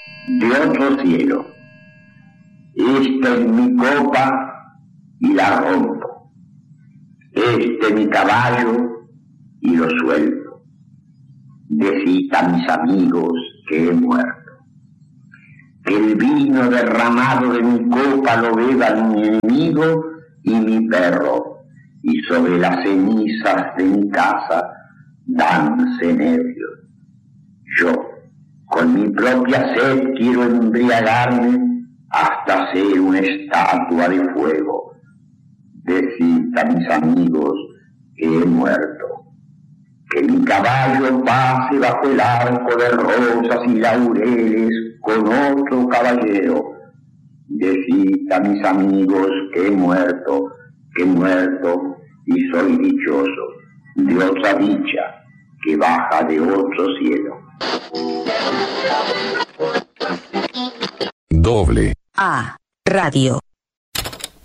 de otro cielo. Esta es mi copa y la rompo. Este mi caballo y lo suelto. Decid a mis amigos que he muerto. Que el vino derramado de mi copa lo beba mi enemigo y mi perro, y sobre las cenizas de mi casa dance nervios. Yo, con mi propia sed, quiero embriagarme hasta ser una estatua de fuego. Decid a mis amigos que he muerto. Que mi caballo pase bajo el arco de rosas y laureles con otro caballero. Decid a mis amigos que he muerto y soy dichoso de otra dicha que baja de otro cielo. Doble A Radio.